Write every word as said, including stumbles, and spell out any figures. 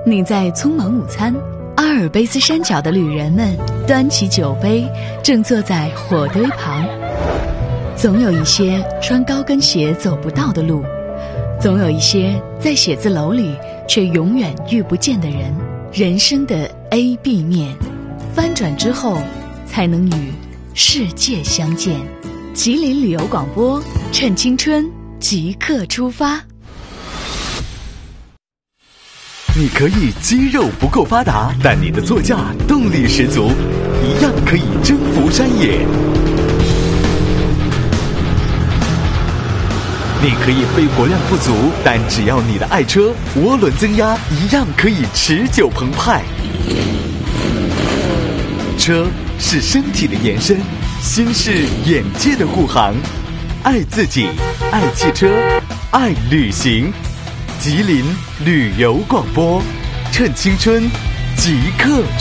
你在匆忙午餐，阿尔卑斯山脚的旅人们端起酒杯，正坐在火堆旁。总有一些穿高跟鞋走不到的路，总有一些在写字楼里却永远遇不见的人。人生的 A B 面，翻转之后才能与世界相见。吉林旅游广播，趁青春即刻出发。 你可以肌肉不够发达，但你的座驾动力十足，一样可以征服山野。你可以肺活量不足，但只要你的爱车涡轮增压，一样可以持久澎湃。车是身体的延伸，心是眼界的护航。爱自己，爱汽车，爱旅行。吉林旅游广播，趁青春即刻